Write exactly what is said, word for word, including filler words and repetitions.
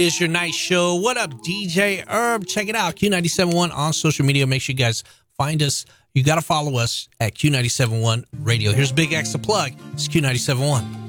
Is your night show. What up, D J Herb? Check it out, Q ninety-seven point one on social media. Make sure you guys find us. You got to follow us at Q ninety-seven point one Radio. Here's Big X to plug. It's Q ninety-seven point one.